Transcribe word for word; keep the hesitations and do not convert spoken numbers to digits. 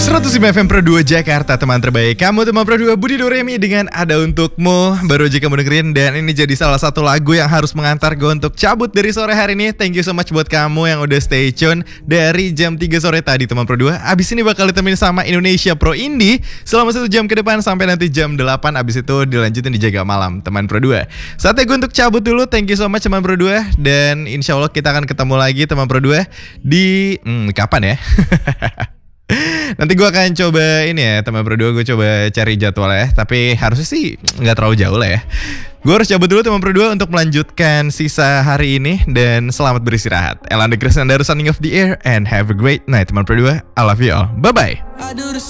seratus lima F M Pro dua Jakarta, teman terbaik kamu, teman Pro dua Budi Doremi dengan Ada Untukmu. Baru aja kamu dengerin, dan ini jadi salah satu lagu yang harus mengantar gue untuk cabut dari sore hari ini. Thank you so much buat kamu yang udah stay tune dari jam tiga sore tadi, teman Pro dua. Abis ini bakal ditemenin sama Indonesia Pro Indie selama satu jam ke depan sampai nanti jam delapan. Abis itu dilanjutin di Jaga Malam, teman Pro dua. Saatnya gue untuk cabut dulu. Thank you so much teman Pro dua. Dan insya Allah kita akan ketemu lagi teman Pro dua di... Hmm, kapan ya? Nanti gue akan coba ini ya teman Pro dua, gue coba cari jadwal ya. Tapi harusnya sih gak terlalu jauh lah ya. Gue harus cabut dulu teman Pro dua untuk melanjutkan sisa hari ini. Dan selamat beristirahat. Elanda Krisnandar signing off the air. And have a great night teman Pro dua. I love you all. Bye bye.